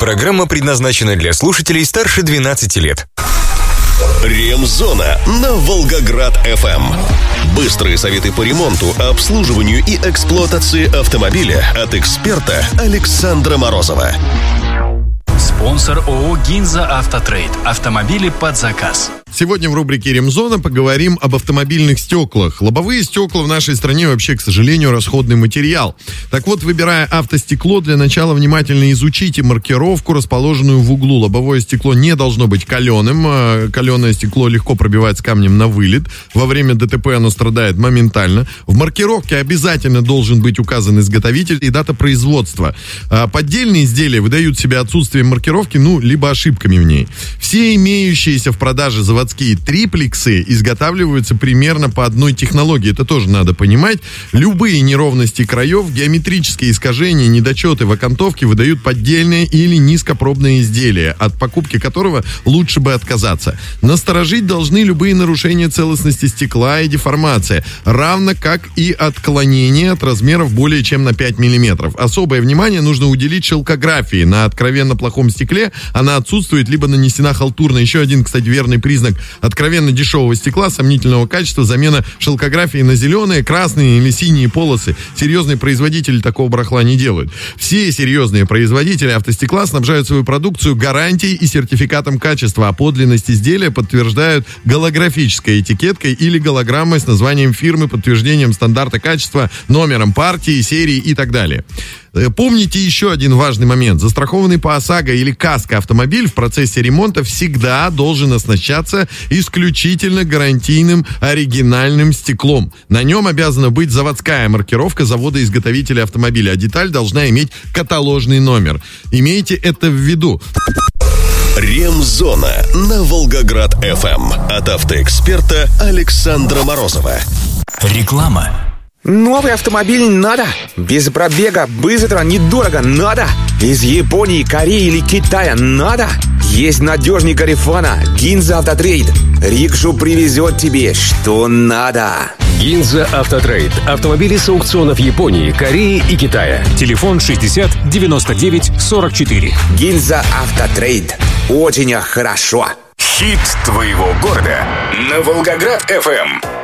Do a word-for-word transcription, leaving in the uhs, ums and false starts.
Программа предназначена для слушателей старше двенадцати лет. Ремзона на Волгоград-эф эм. Быстрые советы по ремонту, обслуживанию и эксплуатации автомобиля от эксперта Александра Морозова. Спонсор ООО «Гинза Автотрейд». Автомобили под заказ. Сегодня в рубрике «Ремзона» поговорим об автомобильных стеклах. Лобовые стекла в нашей стране вообще, к сожалению, расходный материал. Так вот, выбирая автостекло, для начала внимательно изучите маркировку, расположенную в углу. Лобовое стекло не должно быть каленым. Каленое стекло легко пробивается камнем на вылет. Во время ДТП оно страдает моментально. В маркировке обязательно должен быть указан изготовитель и дата производства. Поддельные изделия выдают себя отсутствием маркировки, ну, либо ошибками в ней. Все имеющиеся в продаже заводские триплексы изготавливаются примерно по одной технологии. Это тоже надо понимать. Любые неровности краев, геометрические искажения, недочеты в окантовке выдают поддельные или низкопробные изделия, от покупки которого лучше бы отказаться. Насторожить должны любые нарушения целостности стекла и деформация, равно как и отклонение от размеров более чем на пять миллиметров. Особое внимание нужно уделить шелкографии. На откровенно плохом стекле она отсутствует, либо нанесена халтурно. Еще один, кстати, верный признак откровенно дешевого стекла сомнительного качества — замена шелкографии на зеленые, красные или синие полосы. Серьезные производители такого барахла не делают. Все серьезные производители автостекла снабжают свою продукцию гарантией и сертификатом качества, а подлинность изделия подтверждают голографической этикеткой или голограммой с названием фирмы, подтверждением стандарта качества, номером партии, серии и так далее. Помните еще один важный момент. Застрахованный по ОСАГО или КАСКО автомобиль в процессе ремонта всегда должен оснащаться исключительно гарантийным оригинальным стеклом. На нем обязана быть заводская маркировка завода-изготовителя автомобиля, а деталь должна иметь каталожный номер. Имейте это в виду. Ремзона на Волгоград-эф эм от автоэксперта Александра Морозова. Реклама. Новый автомобиль надо? Без пробега, быстро, недорого надо? Из Японии, Кореи или Китая надо? Есть надежный Гарифана, Гинза Автотрейд. Рикшу привезет тебе, что надо. Гинза Автотрейд. Автомобили с аукционов Японии, Кореи и Китая. Телефон шестьдесят девяносто девять сорок четыре. Гинза Автотрейд. Очень хорошо. Хит твоего города на Волгоград-эф эм.